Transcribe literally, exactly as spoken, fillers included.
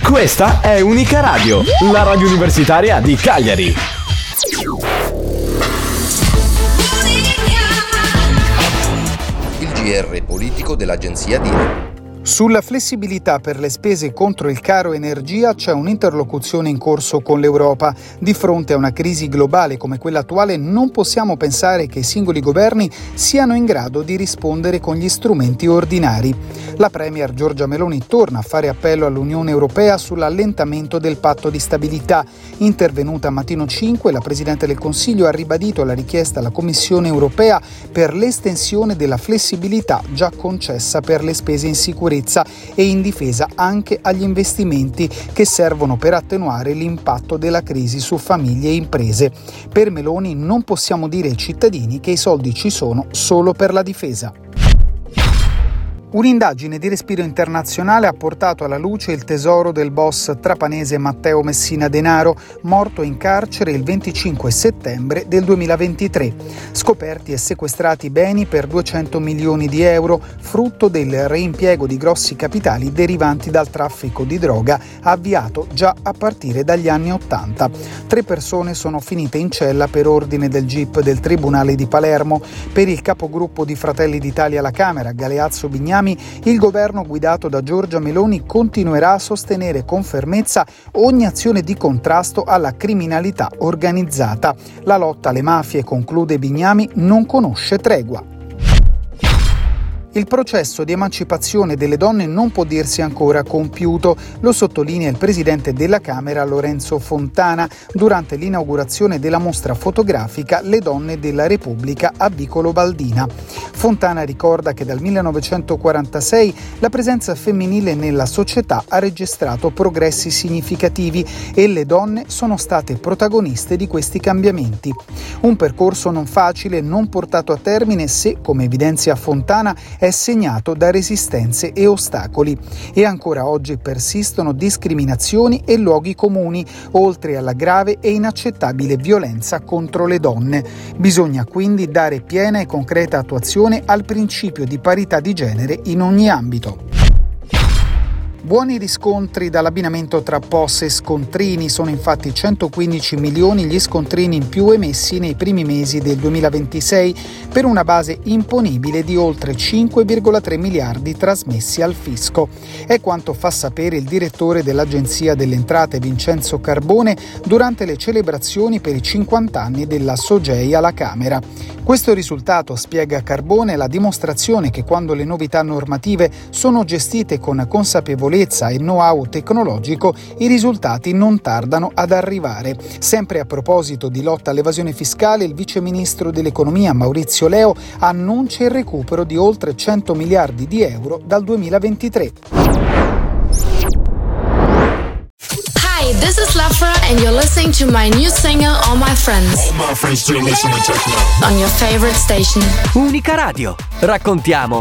Questa è Unica Radio, la radio universitaria di Cagliari. Il G R politico dell'agenzia DIRE. Sulla flessibilità per le spese contro il caro energia c'è un'interlocuzione in corso con l'Europa. Di fronte a una crisi globale come quella attuale non possiamo pensare che i singoli governi siano in grado di rispondere con gli strumenti ordinari. La premier Giorgia Meloni torna a fare appello all'Unione Europea sull'allentamento del patto di stabilità. Intervenuta a Mattino cinque, la Presidente del Consiglio ha ribadito la richiesta alla Commissione Europea per l'estensione della flessibilità già concessa per le spese in sicurezza e in difesa anche agli investimenti che servono per attenuare l'impatto della crisi su famiglie e imprese. Per Meloni non possiamo dire ai cittadini che i soldi ci sono solo per la difesa. Un'indagine di respiro internazionale ha portato alla luce il tesoro del boss trapanese Matteo Messina Denaro, morto in carcere il venticinque settembre del duemilaventitré. Scoperti e sequestrati beni per duecento milioni di euro, frutto del reimpiego di grossi capitali derivanti dal traffico di droga avviato già a partire dagli anni Ottanta. Tre persone sono finite in cella per ordine del G I P del Tribunale di Palermo. Per il capogruppo di Fratelli d'Italia alla Camera, Galeazzo Bignami, il governo guidato da Giorgia Meloni continuerà a sostenere con fermezza ogni azione di contrasto alla criminalità organizzata. La lotta alle mafie, conclude Bignami, non conosce tregua. Il processo di emancipazione delle donne non può dirsi ancora compiuto, lo sottolinea il presidente della Camera Lorenzo Fontana durante l'inaugurazione della mostra fotografica Le donne della Repubblica a Vicolo Baldina. Fontana ricorda che dal millenovecentoquarantasei la presenza femminile nella società ha registrato progressi significativi e le donne sono state protagoniste di questi cambiamenti. Un percorso non facile, non portato a termine se, come evidenzia Fontana, è segnato da resistenze e ostacoli e ancora oggi persistono discriminazioni e luoghi comuni, oltre alla grave e inaccettabile violenza contro le donne. Bisogna quindi dare piena e concreta attuazione al principio di parità di genere in ogni ambito. Buoni riscontri dall'abbinamento tra P O S e scontrini, sono infatti centoquindici milioni gli scontrini in più emessi nei primi mesi del duemilaventisei per una base imponibile di oltre cinque virgola tre miliardi trasmessi al fisco. È quanto fa sapere il direttore dell'Agenzia delle Entrate Vincenzo Carbone durante le celebrazioni per i cinquanta anni della SOGEI alla Camera. Questo risultato, spiega Carbone, è la dimostrazione che quando le novità normative sono gestite con consapevolezza e know-how tecnologico, i risultati non tardano ad arrivare. Sempre a proposito di lotta all'evasione fiscale, il vice ministro dell'economia Maurizio Leo annuncia il recupero di oltre cento miliardi di euro dal duemilaventitré. Hi, this is Lafra and you're listening to my new single All My Friends. All my friends still listening to techno. On your favorite station. Unica Radio. Raccontiamo,